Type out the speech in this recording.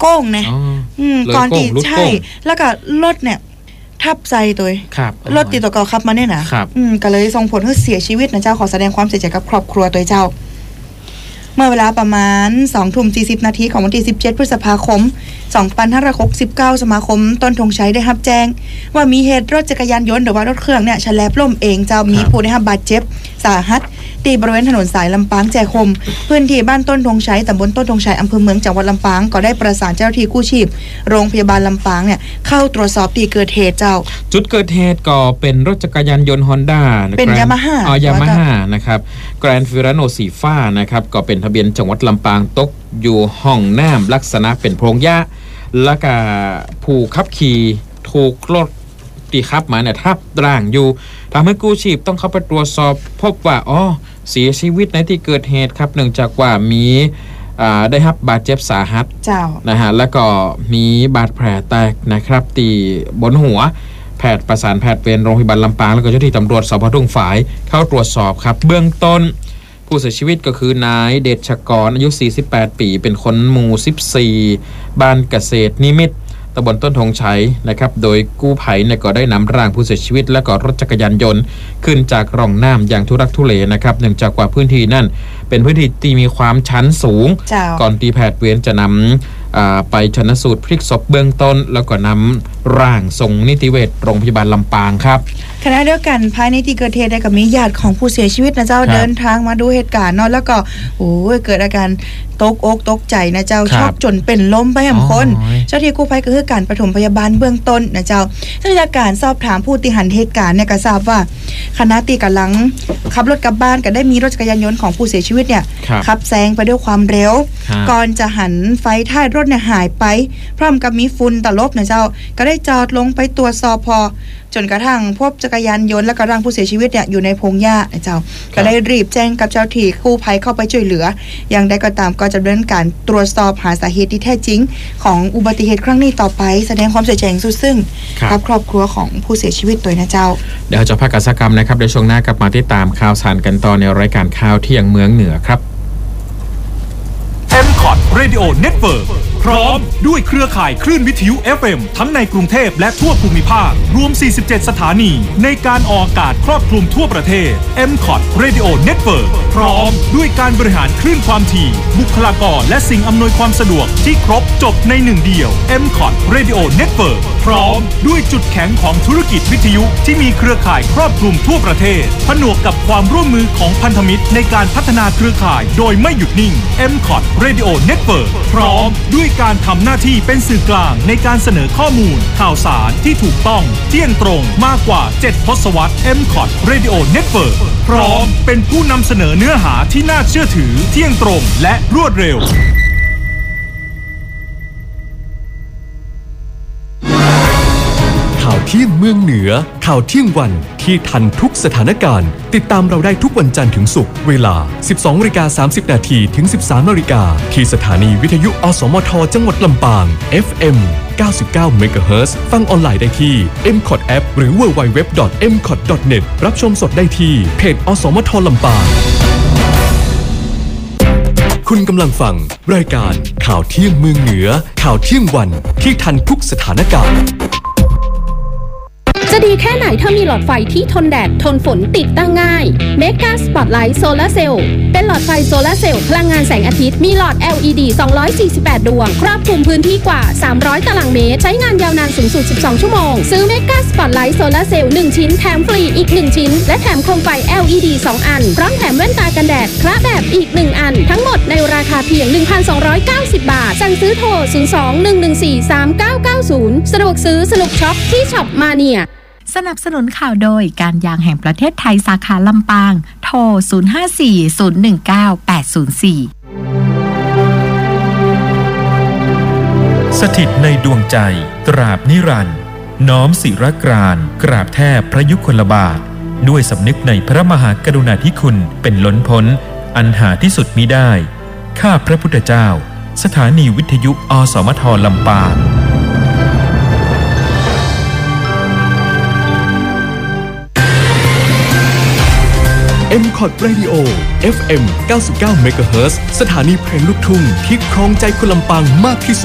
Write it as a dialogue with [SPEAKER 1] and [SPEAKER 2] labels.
[SPEAKER 1] ก้งนะก่อนที่ใช่แล้วก็รถเนี่ยทับใจตัวรถติดต่อขับมาเนี่ยนะก็เลยส่งผลให้เสียชีวิตนะเจ้าขอแสดงความเสียใจกับครอบครัวตัวเจ้าเมื่อเวลาประมาณ 20:40 น.ของวันที่17 พฤษภาคม 2569 สมาคมต้นธงชัยได้รับแจ้งว่ามีเหตุรถจักรยานยนต์หรือว่ารถเครื่องเนี่ยฉลับล่มเองเจ้ามีผู้ได้รับบาดเจ็บสาหัสที่บริเวณถนนสายลำปางแจคมพื้นที่บ้านต้นธงชัยตำบลต้นธงชัยอำเภอเมืองจังหวัดลำปางก็ได้ประสานเจ้าหน้าที่กู้ชีพโรงพยาบาลลำปางเนี่ยเข้าตรวจสอบที่เกิดเหตุเจ้า
[SPEAKER 2] จุดเกิดเหตุก็เป็นรถจักรยานยนต์ Honda
[SPEAKER 1] เป็นยามาฮ่า
[SPEAKER 2] นะครับแกรนด์ฟิราโนสีฟ้านะครับก็เป็นทะเบียนจังหวัดลำปางตกอยู่ห้องน้ำลักษณะเป็นโพรงหญ้าแล้วก็ผู้ขับขี่ถูกรถที่ขับมาเนี่ยทับร่างอยู่ทำให้กู้ชีพต้องเข้าไปตรวจสอบพบว่าเสียชีวิตในที่เกิดเหตุครับเนื่องจากว่ามีได้รับบาดเจ็บสาหัสนะฮะแล้วก็มีบาดแผลแตกนะครับที่บนหัวแพทย์ประสานแพทย์เวรโรงพยาบาลลำปางแล้วก็เจ้าหน้าที่ตำรวจสพทุ่งฝายเข้าตรวจสอบครับเบื้องต้นผู้เสียชีวิตก็คือนายเดชกรอายุ48 ปีเป็นคนหมู่14บ้านเกษตรนิมิตรตำบลต้นธงชัยนะครับโดยกู้ภัยเนี่ยก็ได้นำร่างผู้เสียชีวิตและก็รถจักรยานยนต์ขึ้นจากร่องน้ำอย่างทุรักทุเลนะครับเนื่องจากว่าพื้นที่นั่นเป็นพื้นที่ที่มีความชันสูงก่อนที่แพทย์เวรจะนำไปชันสูตรพลิกศพเบื้องต้นแล้วก็นำร่างส่งนิติเวชโรงพยาบาลลำปางครับ
[SPEAKER 1] ขณะเดียวกันภายในที่เกิดเหตุได้กับมีญาติของผู้เสียชีวิตนะเจ้าเดินทางมาดูเหตุการณ์เนาะแล้วก็เกิดอาการตกอกตกใจนะเจ้าช็อกจนเป็นลมไปหำคนเจ้าที่กู้ภัยก็คือการปฐมพยาบาลเบื้องต้นนะเจ้าจากการสอบถามผู้ที่หันเหตุการณ์เนี่ยก็ทราบว่าคณะตีกำลังขับรถกลับบ้านก็ได้มีรถจักรยานยนต์ของผู้เสียชีวิตเนี่ยขับแซงไปด้วยความเร็วก่อนจะหันไฟท้ายรถเนี่ยหายไปพร้อมกับมีฝุ่นตลบนะเจ้าก็ได้จอดลงไปตรวจสอบพอจนกระทั่งพบจักรยานยนต์และก็ร่างผู้เสียชีวิตเนี่ยอยู่ในพงหญ้าเจ้าก็ได้รีบแจ้งกับเจ้าหน้าที่กู้ภัยเข้าไปช่วยเหลืออย่างใดก็ตามก็จะดำเนินการตรวจสอบหาสาเหตุที่แท้จริงของอุบัติเหตุครั้งนี้ต่อไปแสดงความเสียใจอย่างสุดซึ้งกับครอบครัวของผู้เสียชีวิตตัวนะเจ้า
[SPEAKER 2] เดี๋ยวจะพักกิจกรรมนะครับในช่วงหน้ากลับมาติดตามข่าวสารกันต่อในรายการข่าวเที่ยงเมืองเหนือครับ
[SPEAKER 3] M-Cod Radio Network พร้อมด้วยเครือข่ายคลื่นวิทยุ FM ทั้งในกรุงเทพและทั่วภูมิภาครวม47สถานีในการออกอากาศครอบคลุมทั่วประเทศ M-Cod Radio Network พร้อมด้วยการบริหารคลื่นความถี่บุคลากรและสิ่งอำนวยความสะดวกที่ครบจบในหนึ่งเดียว M-Cod Radio Network พร้อมด้วยจุดแข็งของธุรกิจวิทยุที่มีเครือข่ายครอบคลุมทั่วประเทศผนวกกับความร่วมมือของพันธมิตรในการพัฒนาเครือข่ายโดยไม่หยุดนิ่ง M-Cod Radio Network พร้อมด้วยการทำหน้าที่เป็นสื่อกลางในการเสนอข้อมูลข่าวสารที่ถูกต้องเที่ยงตรงมากกว่า7 ทศวรรษ M-Cod Radio Network พร้อมเป็นผู้นำเสนอเนื้อหาที่น่าเชื่อถือเที่ยงตรงและรวดเร็ว
[SPEAKER 4] ข่าวเที่ยงเมืองเหนือข่าวเที่ยงวันที่ทันทุกสถานการณ์ติดตามเราได้ทุกวันจันทร์ถึงศุกร์เวลา 12:30 น.ถึง 13:00 น.ที่สถานีวิทยุอสมทจังหวัดลำปาง FM 99 MHz ฟังออนไลน์ได้ที่ M-Cod App หรือ www.mcod.net รับชมสดได้ที่เพจอสมทลำปางคุณกำลังฟังรายการข่าวเที่ยงเมืองเหนือข่าวเที่ยงวันที่ทันทุกสถานการณ์
[SPEAKER 5] จะดีแค่ไหนถ้ามีหลอดไฟที่ทนแดดทนฝนติดตั้งง่าย Mega Spotlight Solar Cell เป็นหลอดไฟโซลาร์เซลล์พลังงานแสงอาทิตย์มีหลอด LED 248 ดวงครอบคลุมพื้นที่กว่า300 ตารางเมตรใช้งานยาวนานสูงสุด12 ชั่วโมงซื้อ Mega Spotlight Solar Cell 1 ชิ้นแถมฟรีอีก1ชิ้นและแถมโคมไฟ LED 2 อันพร้อมแถมแว่นตากันแดดคละแบบอีก1อันทั้งหมดในราคาเพียง 1,290 บาทสั่งซื้อโทร 02-114-3990 สะดวกซื้อสนุกช็อปที่ช็อปมาเนีย
[SPEAKER 6] สนับสนุนข่าวโดยการยางแห่งประเทศไทยสาขาลำปางโทร 054-019-804
[SPEAKER 7] สถิตในดวงใจตราบนิรันดร์น้อมศิรกรานกราบแทบพระยุคลบาทด้วยสำนึกในพระมหากรุณาธิคุณเป็นล้นพ้นอันหาที่สุดมิได้ข้าพระพุทธเจ้าสถานีวิทยุอสมทลำปาง
[SPEAKER 4] M-Cod Radio FM 99 MHz สถานีเพลงลูกทุ่งที่ครองใจคนลำปางมากที่สุด